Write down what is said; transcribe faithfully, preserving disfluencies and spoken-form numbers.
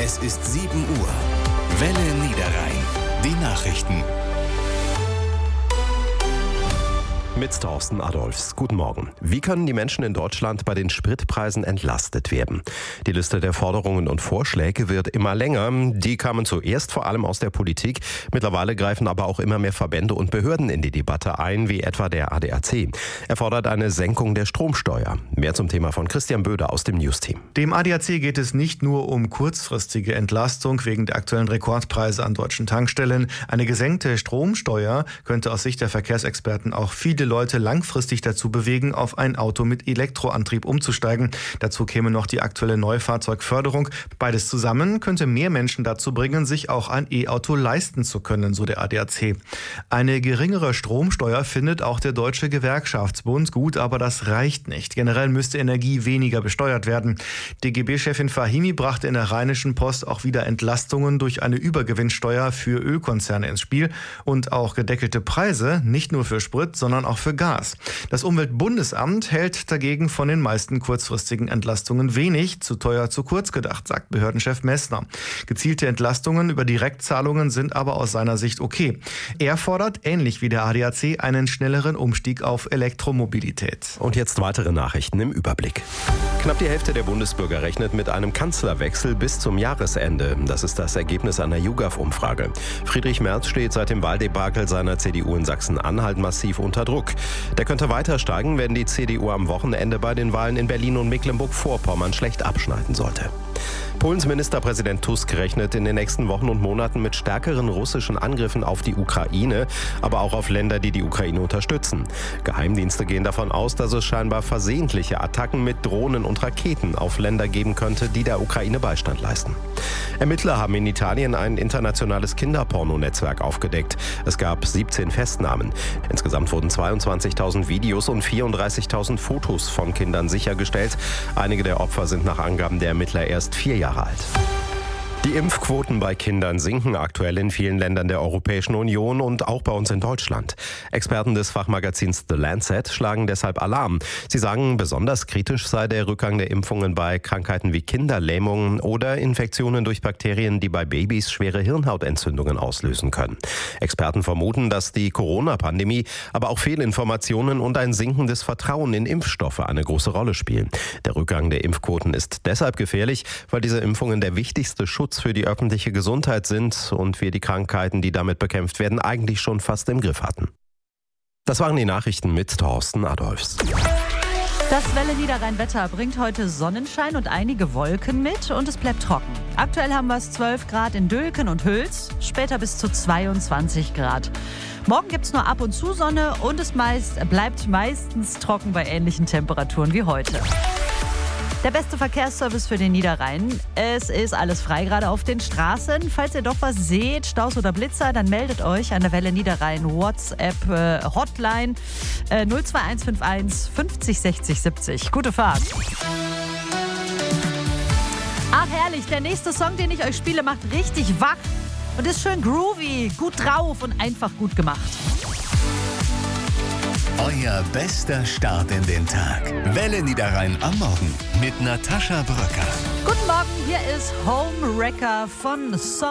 Es ist sieben Uhr. Welle Niederrhein. Die Nachrichten. Mit Thorsten Adolfs. Guten Morgen. Wie können die Menschen in Deutschland bei den Spritpreisen entlastet werden? Die Liste der Forderungen und Vorschläge wird immer länger. Die kamen zuerst vor allem aus der Politik. Mittlerweile greifen aber auch immer mehr Verbände und Behörden in die Debatte ein, wie etwa der A D A C. Er fordert eine Senkung der Stromsteuer. Mehr zum Thema von Christian Böder aus dem News-Team. Dem A D A C geht es nicht nur um kurzfristige Entlastung wegen der aktuellen Rekordpreise an deutschen Tankstellen. Eine gesenkte Stromsteuer könnte aus Sicht der Verkehrsexperten auch viele Leute langfristig dazu bewegen, auf ein Auto mit Elektroantrieb umzusteigen. Dazu käme noch die aktuelle Neufahrzeugförderung. Beides zusammen könnte mehr Menschen dazu bringen, sich auch ein E-Auto leisten zu können, so der A D A C. Eine geringere Stromsteuer findet auch der Deutsche Gewerkschaftsbund gut, aber das reicht nicht. Generell müsste Energie weniger besteuert werden. D G B-Chefin Fahimi brachte in der Rheinischen Post auch wieder Entlastungen durch eine Übergewinnsteuer für Ölkonzerne ins Spiel und auch gedeckelte Preise, nicht nur für Sprit, sondern auch für Gas. Das Umweltbundesamt hält dagegen von den meisten kurzfristigen Entlastungen wenig, zu teuer, zu kurz gedacht, sagt Behördenchef Messner. Gezielte Entlastungen über Direktzahlungen sind aber aus seiner Sicht okay. Er fordert, ähnlich wie der A D A C, einen schnelleren Umstieg auf Elektromobilität. Und jetzt weitere Nachrichten im Überblick. Knapp die Hälfte der Bundesbürger rechnet mit einem Kanzlerwechsel bis zum Jahresende. Das ist das Ergebnis einer YouGov-Umfrage. Friedrich Merz steht seit dem Wahldebakel seiner C D U in Sachsen-Anhalt massiv unter Druck. Der könnte weiter steigen, wenn die C D U am Wochenende bei den Wahlen in Berlin und Mecklenburg-Vorpommern schlecht abschneiden sollte. Polens Ministerpräsident Tusk rechnet in den nächsten Wochen und Monaten mit stärkeren russischen Angriffen auf die Ukraine, aber auch auf Länder, die die Ukraine unterstützen. Geheimdienste gehen davon aus, dass es scheinbar versehentliche Attacken mit Drohnen und Raketen auf Länder geben könnte, die der Ukraine Beistand leisten. Ermittler haben in Italien ein internationales Kinderporno-Netzwerk aufgedeckt. Es gab siebzehn Festnahmen. Insgesamt wurden zweiundzwanzigtausend Videos und vierunddreißigtausend Fotos von Kindern sichergestellt. Einige der Opfer sind nach Angaben der Ermittler erst vier Jahre alt. Die Impfquoten bei Kindern sinken aktuell in vielen Ländern der Europäischen Union und auch bei uns in Deutschland. Experten des Fachmagazins The Lancet schlagen deshalb Alarm. Sie sagen, besonders kritisch sei der Rückgang der Impfungen bei Krankheiten wie Kinderlähmungen oder Infektionen durch Bakterien, die bei Babys schwere Hirnhautentzündungen auslösen können. Experten vermuten, dass die Corona-Pandemie, aber auch Fehlinformationen und ein sinkendes Vertrauen in Impfstoffe eine große Rolle spielen. Der Rückgang der Impfquoten ist deshalb gefährlich, weil diese Impfungen der wichtigste Schutz für die öffentliche Gesundheit sind und wir die Krankheiten, die damit bekämpft werden, eigentlich schon fast im Griff hatten. Das waren die Nachrichten mit Thorsten Adolfs. Das Welle Niederrhein-Wetter bringt heute Sonnenschein und einige Wolken mit und es bleibt trocken. Aktuell haben wir es zwölf Grad in Dülken und Hüls, später bis zu zweiundzwanzig Grad. Morgen gibt es nur ab und zu Sonne und es meist, bleibt meistens trocken bei ähnlichen Temperaturen wie heute. Der beste Verkehrsservice für den Niederrhein. Es ist alles frei, gerade auf den Straßen. Falls ihr doch was seht, Staus oder Blitzer, dann meldet euch an der Welle Niederrhein WhatsApp äh, Hotline äh, null zwei eins fünf eins fünfzig sechzig siebzig. Gute Fahrt. Ach herrlich, der nächste Song, den ich euch spiele, macht richtig wach und ist schön groovy, gut drauf und einfach gut gemacht. Euer bester Start in den Tag. Welle Niederrhein am Morgen mit Natascha Bröcker. Guten Morgen, hier ist Home Wrecker von Song.